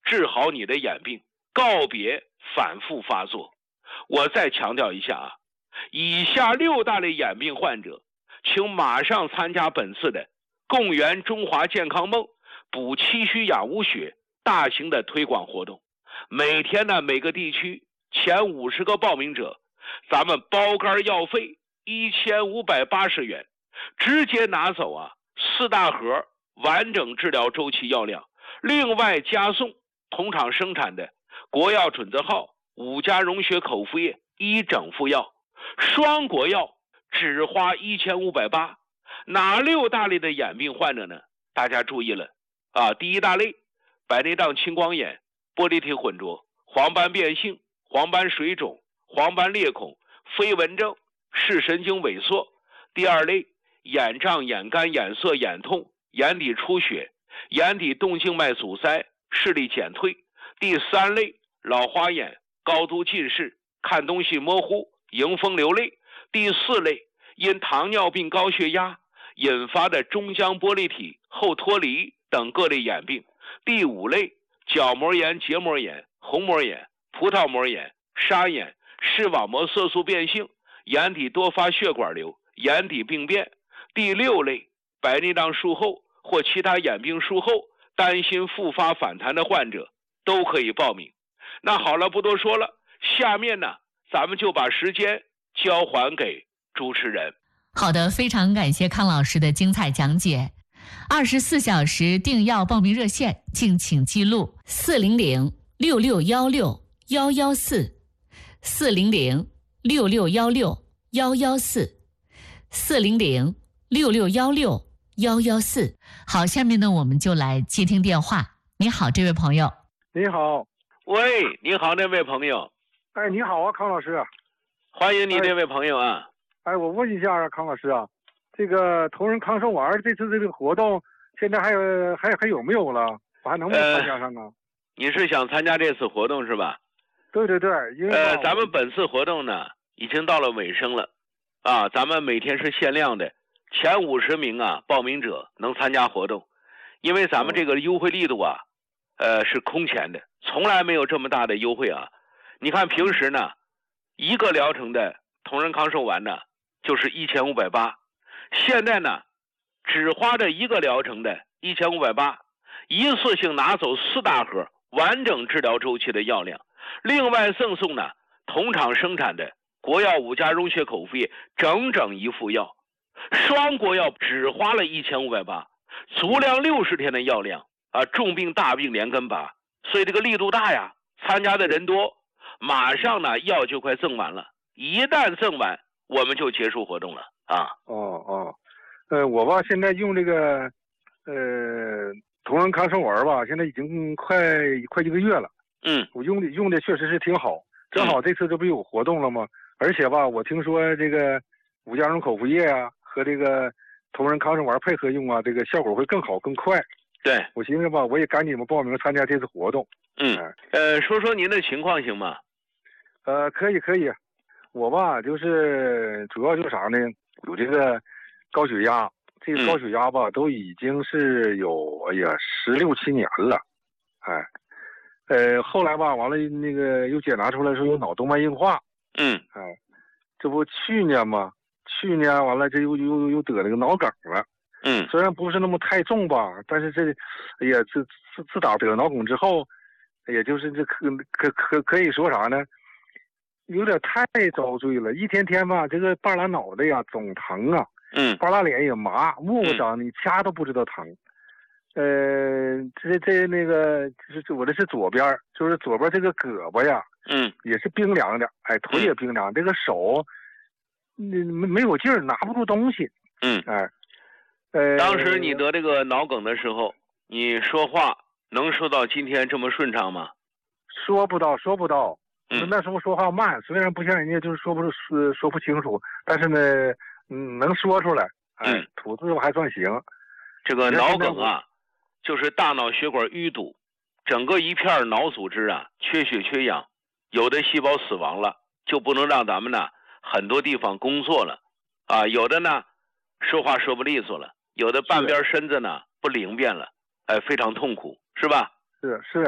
治好你的眼病，告别反复发作。我再强调一下啊，以下6大类眼病患者，请马上参加本次的共圆中华健康梦补气虚养无血大型的推广活动。每天呢，每个地区前50个报名者，咱们包干药费1580元，直接拿走啊4大盒完整治疗周期药量，另外加送同厂生产的国药准字号5加溶血口服液1整副药，双国药只花1580。哪6大类的眼病患者呢？大家注意了啊！第1大类，白内障、青光眼、玻璃体混浊、黄斑变性、黄斑水肿、黄斑裂孔、飞蚊症、视神经萎缩。第2类，眼胀、眼干、眼涩、眼痛、眼底出血、眼底动静脉阻塞、视力减退。第3类，老花眼、高度近视、看东西模糊、迎风流泪。第4类，因糖尿病、高血压引发的中浆玻璃体后脱离等各类眼病。第5类，角膜炎、结膜炎、虹膜炎、葡萄膜炎、沙眼、视网膜色素变性、眼底多发血管瘤、眼底病变。第6类，白内障术后或其他眼病术后担心复发反弹的患者都可以报名。那好了，不多说了，下面呢，咱们就把时间交还给主持人。 好的，非常感谢康老师的精彩讲解。24小时订药报名热线，敬请记录400-6616-114，400-6616-114。好，下面呢，我们就来接听电话。你好，这位朋友。 你好。 喂，你好，那位朋友。 哎，你好啊，康老师。 欢迎你，这位朋友啊。 哎，我问一下啊，康老师啊，这个同仁康寿丸这次这个活动现在还有没有了？我还能不能参加上啊？ 你是想参加这次活动是吧？ 对对对，因为咱们本次活动呢已经到了尾声了啊，咱们每天是限量的，前50名啊报名者能参加活动，因为咱们这个优惠力度啊，是空前的，从来没有这么大的优惠啊。你看平时呢，一个疗程的同仁康寿丸呢就是1580，现在呢只花这一个疗程的1580，一次性拿走4大盒完整治疗周期的药量，另外赠送呢同厂生产的国药5加溶血口服液整整1副药，双国药只花了1580，足量60天的药量啊，重病大病连根拔，所以这个力度大呀，参加的人多，马上呢药就快赠完了，一旦赠完我们就结束活动了啊。 我吧现在用这个同仁康寿丸吧，现在已经快1个月了。我用的确实是挺好，正好这次这不有活动了吗？而且吧，我听说这个5加溶口服液啊和这个同仁康寿丸配合用啊，这个效果会更好更快。 对， 我寻思吧，我也赶紧报名参加这次活动。 说说您的情况行吗？ 可以。我吧就是主要就是啥呢？有这个高血压，这个高血压吧都已经是有16、17年了。后来吧完了那个又检查出来说有脑动脉硬化。这不去年完了这又得那个脑梗了。虽然不是那么太重吧，但是自打得脑梗之后，也就是这可以说啥呢？有点太遭罪了，一天天吧，这个半拉脑袋呀总疼啊，半拉脸也麻，摸不着，你掐都不知道疼。那个就是我这是左边，就是左边这个胳膊呀，也是冰凉的，腿也冰凉，这个手没有劲儿，拿不住东西。 当时你得这个脑梗的时候，你说话能说到今天这么顺畅吗？ 说不到。那时候说话慢，虽然不像人家就是说不清楚，但是呢，能说出来。吐字还算行。 这个脑梗啊，就是大脑血管淤堵，整个一片脑组织啊缺血缺氧，有的细胞死亡了，就不能让咱们呢很多地方工作了啊，有的呢说话说不利索了，有的半边身子呢不灵便了，非常痛苦，是吧？ 是。